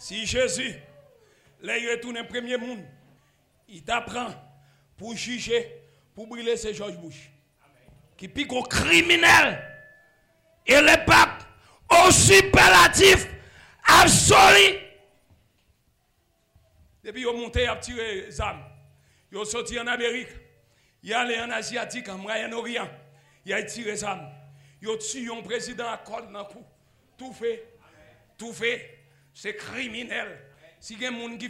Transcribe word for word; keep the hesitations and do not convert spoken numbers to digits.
Si Jésus, là, il retourne au premier monde, il t'apprend pour juger, pour brûler, c'est George Bush. Qui pique au criminel. Et le pape, au superlatif, absolu. Depuis qu'ils ont monté, ils ont tiré les armes. Ils ont sorti en Amérique. Ils sont allés en Asiatique, en Moyen-Orient. Ils ont tiré les armes. Ils ont tué un président à col dans le cou. Tout fait. Tout fait. C'est criminel. Si il y a des gens qui